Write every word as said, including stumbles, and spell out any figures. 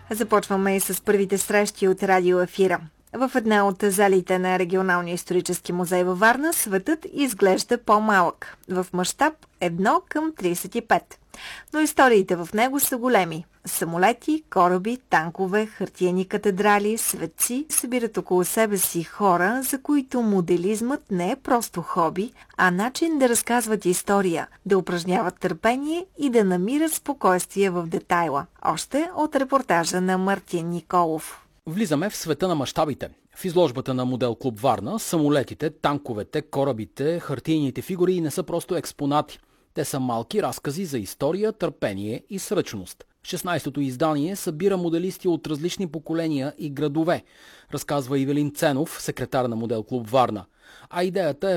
Започваме и с първите срещи от радио ефира. В една от залите на Регионалния исторически музей във Варна светът изглежда по-малък, в мащаб едно към тридесет и пет. Но историите в него са големи. Самолети, кораби, танкове, хартиени катедрали, светци събират около себе си хора, за които моделизмът не е просто хоби, а начин да разказват история, да упражняват търпение и да намират спокойствие в детайла. Още от репортажа на Мартин Николов. Влизаме в света на мащабите. В изложбата на Модел Клуб Варна самолетите, танковете, корабите, хартийните фигури не са просто експонати. Те са малки разкази за история, търпение и сръчност. шестнайсетото издание събира моделисти от различни поколения и градове, разказва Ивелин Ценов, секретар на Модел Клуб Варна. А идеята е